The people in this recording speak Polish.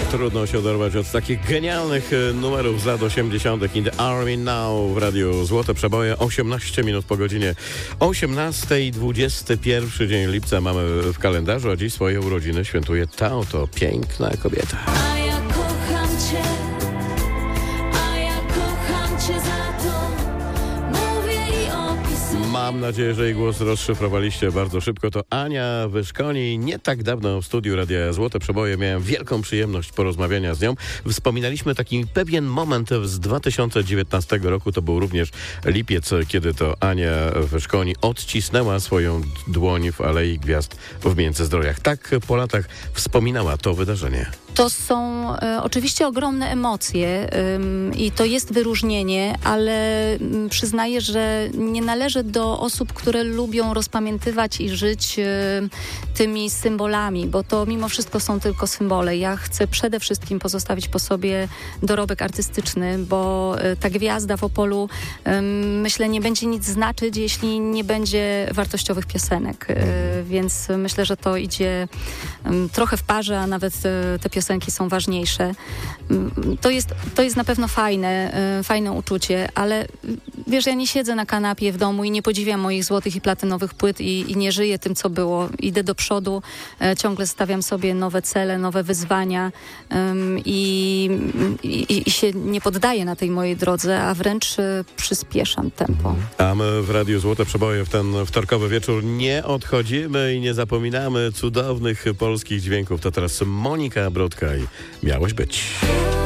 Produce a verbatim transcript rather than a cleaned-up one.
Trudno się oderwać od takich genialnych numerów z lat osiemdziesiątych. In the Army Now w radiu Złote Przeboje. osiemnaście minut po godzinie osiemnastej, dwudziesty pierwszy dzień lipca mamy w kalendarzu, a dziś swoje urodziny świętuje ta oto piękna kobieta. A ja kocham cię, a ja kocham cię za to, mówię i opisuję. Mam nadzieję, że jej głos rozszyfrowaliście bardzo szybko. To Ania Wyszkoni. Nie tak dawno w studiu Radia Złote Przeboje miałem wielką przyjemność porozmawiania z nią. Wspominaliśmy taki pewien moment z dwa tysiące dziewiętnastego roku. To był również lipiec, kiedy to Ania Wyszkoni odcisnęła swoją dłoń w Alei Gwiazd w Międzyzdrojach. Tak po latach wspominała to wydarzenie. To są e, oczywiście ogromne emocje ym, i to jest wyróżnienie, ale ym, przyznaję, że nie należę do osób, które lubią rozpamiętywać i żyć y, tymi symbolami, bo to mimo wszystko są tylko symbole. Ja chcę przede wszystkim pozostawić po sobie dorobek artystyczny, bo y, ta gwiazda w Opolu y, myślę nie będzie nic znaczyć, jeśli nie będzie wartościowych piosenek. Y, więc myślę, że to idzie y, trochę w parze, a nawet y, te piosenki są ważniejsze. To jest, to jest na pewno fajne, fajne uczucie, ale wiesz, ja nie siedzę na kanapie w domu i nie podziwiam moich złotych i platynowych płyt i, i nie żyję tym, co było. Idę do przodu, ciągle stawiam sobie nowe cele, nowe wyzwania um, i, i, i się nie poddaję na tej mojej drodze, a wręcz przyspieszam tempo. A my w Radiu Złote Przeboje w ten wtorkowy wieczór nie odchodzimy i nie zapominamy cudownych polskich dźwięków. To teraz Monika Brodka i Miałeś być.